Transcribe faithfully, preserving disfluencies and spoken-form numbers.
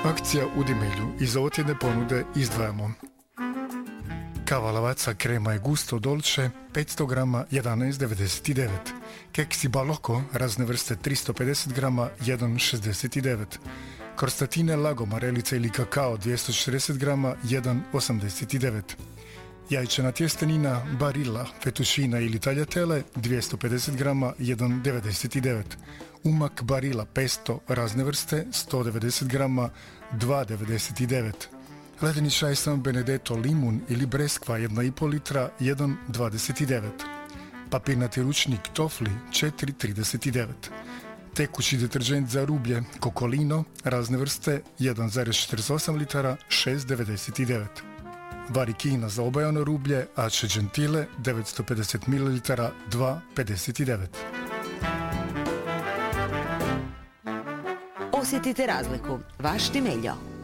Akcija u Dimelju. Iz ovotjedne ponude izdvajamo kava Lavazza krema je gusto dolce petsto grama jedanaest devedeset devet, keksi Balocco razne vrste tristo pedeset grama jedan šezdeset devet, krostatine Lago marelica ili kakao dvjesto četrdeset grama jedan osamdeset devet, jajčana tjestenina Barilla fettuccina ili tagliatelle dvjesto pedeset grama jedan devedeset devet, umak Barilla pesto razne vrste sto devedeset grama dva devedeset devet, ledeni čaj San Benedetto limun ili breskva jedna i pol litra jedan dvadeset devet, papirnati ručnik Tofli četiri trideset devet, tekući deterđent za rublje Kokolino razne vrste jedan zarez četrdeset osam litara šest devedeset devet, varikina za obajano rublje Ace Gentile devetsto pedeset mililitara dva pedeset devet. Osjetite razliku. Vaš Dimeljo.